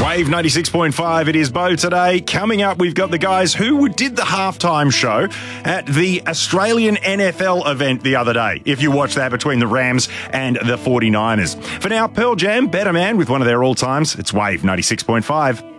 Wave 96.5, it is Bo today. Coming up, we've got the guys who did the halftime show at the Australian NFL event the other day, if you watched that between the Rams and the 49ers. For now, Pearl Jam, Better Man with one of their all-times. It's Wave 96.5.